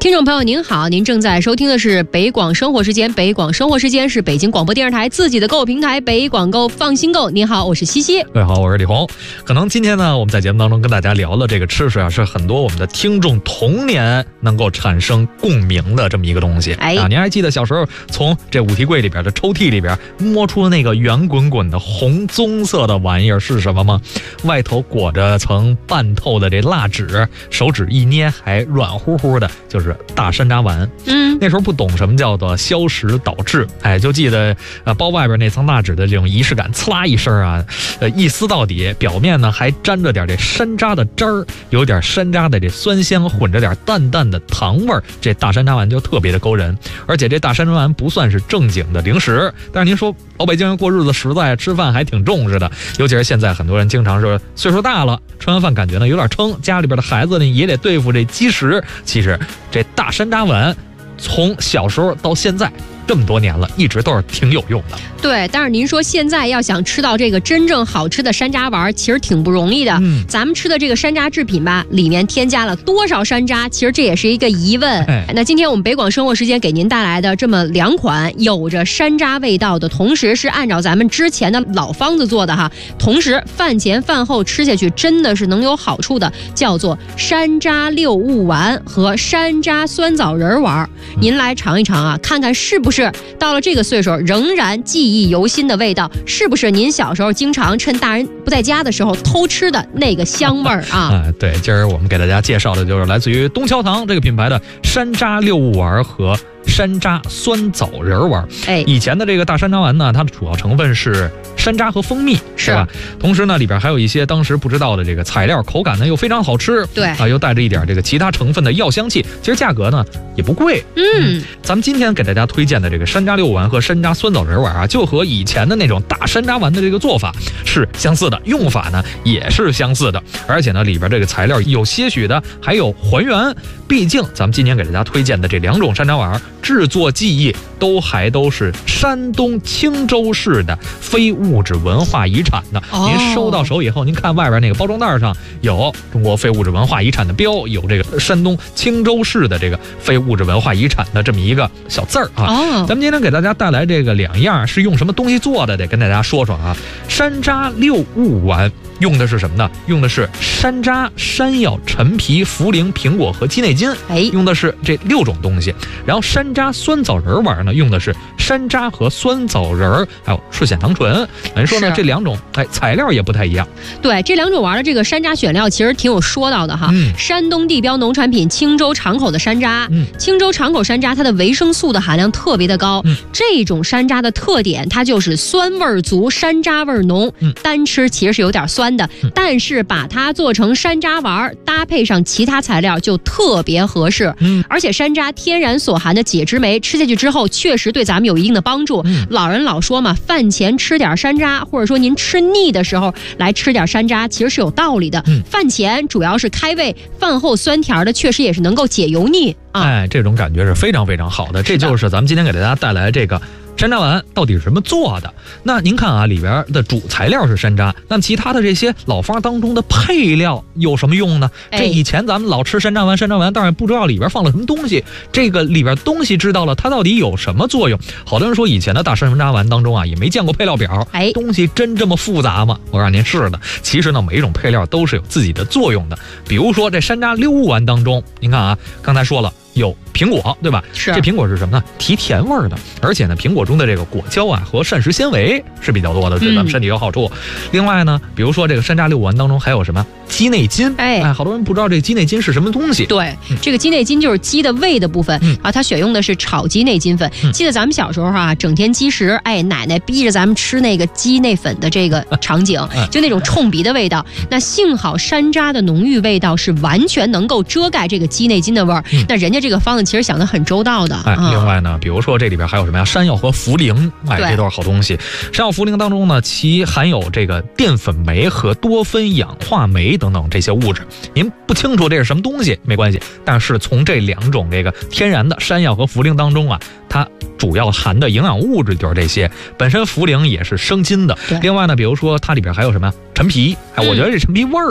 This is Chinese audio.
听众朋友您好，您正在收听的是北广生活时间。北广生活时间是北京广播电视台自己的购物平台北广购，放心购。您好，我是西西。 各位好，我是李红。可能今天呢，我们在节目当中跟大家聊的这个吃食啊，是很多我们的听众童年能够产生共鸣的这么一个东西。您还记得小时候从这五提柜里边的抽屉里边摸出那个圆滚滚的红棕色的玩意儿是什么吗？外头裹着层半透的这蜡纸，手指一捏还软乎乎的，就是大山楂丸。那时候不懂什么叫做消食导滞，就记得包外边那层蜡纸的这种仪式感，呲啦一声啊，一撕到底，表面呢还沾着点这山楂的汁儿，有点山楂的这酸香，混着点淡淡的糖味儿，这大山楂丸就特别的勾人。而且这大山楂丸不算是正经的零食，但是您说老北京人过日子实在，吃饭还挺重视的，尤其是现在很多人经常是岁数大了，吃完饭感觉呢有点撑，家里边的孩子呢也得对付这积食。其实这大山楂丸从小时候到现在这么多年了，一直都是挺有用的。 对，但是您说现在要想吃到这个真正好吃的山楂丸，其实挺不容易的。咱们吃的这个山楂制品吧，里面添加了多少山楂，其实这也是一个疑问。那今天我们北广生活时间给您带来的这么2款有着山楂味道的，同时是按照咱们之前的老方子做的哈，同时饭前饭后吃下去真的是能有好处的，叫做山楂六物丸和山楂酸枣仁丸。您来尝一尝啊，看看是不是到了这个岁数仍然记忆犹新的味道，是不是您小时候经常趁大人不在家的时候偷吃的那个香味儿啊？ 对，今儿我们给大家介绍的就是来自于东桥堂这个品牌的山楂六物丸和山楂酸枣仁丸。以前的这个大山楂丸呢，它的主要成分是山楂和蜂蜜，是吧？同时呢，里边还有一些当时不知道的这个材料，口感呢又非常好吃，对啊，又带着一点这个其他成分的药香气。其实价格呢也不贵。咱们今天给大家推荐的这个山楂六丸和山楂酸枣仁丸啊，就和以前的那种大山楂丸的这个做法是相似的，用法呢也是相似的，而且呢里边这个材料有些许的还有还原。毕竟咱们今天给大家推荐的这2种山楂丸制作技艺都是山东青州市的非物质文化遗产的。您收到手以后，您看外边那个包装袋上有中国非物质文化遗产的标，有这个山东青州市的这个非物质文化遗产的这么一个小字儿啊。咱们今天给大家带来这个2样是用什么东西做的，得跟大家说说啊。山楂六物丸用的是什么呢？用的是山楂、山药、陈皮、茯苓、苹果和鸡内金，用的是这6种东西。然后山楂酸枣仁丸呢，用的是山楂和酸枣仁，还有赤藓糖醇。人说呢，这2种材料也不太一样。对， 这2种丸的这个山楂选料其实挺有说到的哈。山东地标农产品青州长口的山楂，青州长口山楂它的维生素的含量特别的高。这种山楂的特点，它就是酸味足，山楂味浓，单吃其实是有点酸的，但是把它做成山楂丸，搭配上其他材料就特别合适。而且山楂天然所含的解脂酶，吃下去之后确实对咱们有一定的帮助。老人老说嘛，饭前吃点山楂，或者说您吃腻的时候来吃点山楂，其实是有道理的。饭前主要是开胃，饭后酸甜的确实也是能够解油腻啊。 这种感觉是非常非常好的。这就是咱们今天给大家带来这个山楂丸到底是什么做的？那您看啊，里边的主材料是山楂，那么其他的这些老方当中的配料有什么用呢？这以前咱们老吃山楂丸，当然不知道里边放了什么东西。这个里边东西知道了，它到底有什么作用？好多人说以前的大山楂丸当中啊，也没见过配料表。东西真这么复杂吗？我让您是的。其实呢，每一种配料都是有自己的作用的。比如说这山楂六物丸当中，您看啊，刚才说了。有苹果，对吧？是。这苹果是什么呢？提甜味儿的，而且呢，苹果中的这个果胶啊和膳食纤维是比较多的，对咱们身体有好处。另外呢，比如说这个山楂六物丸当中还有什么鸡内金？好多人不知道这个鸡内金是什么东西。 对，这个鸡内金就是鸡的胃的部分啊，它选用的是炒鸡内金粉。记得咱们小时候啊，整天积食，奶奶逼着咱们吃那个鸡内粉的这个场景，就那种冲鼻的味道。那幸好山楂的浓郁味道是完全能够遮盖这个鸡内金的味儿。那人家这个方子其实想得很周到的。 另外呢，比如说这里边还有什么呀？山药和茯苓，这都是好东西。山药、茯苓当中呢，其含有这个淀粉酶和多酚氧化酶等等这些物质。您不清楚这是什么东西没关系，但是从这2种这个天然的山药和茯苓当中啊，它主要含的营养物质就是这些。本身茯苓也是生津的。另外呢，比如说它里边还有什么陈皮，我觉得这陈皮味儿